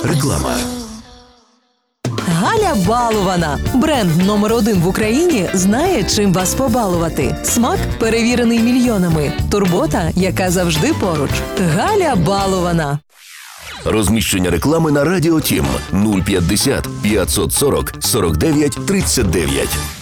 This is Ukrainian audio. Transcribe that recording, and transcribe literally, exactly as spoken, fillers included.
Реклама. Галя Балована. Бренд номер один в Україні знає, чим вас побалувати. Смак, перевірений мільйонами. Турбота, яка завжди поруч. Галя Балована. Розміщення реклами на Радіо Тім нуль п'ятдесят п'ятсот сорок сорок дев'ять тридцять дев'ять.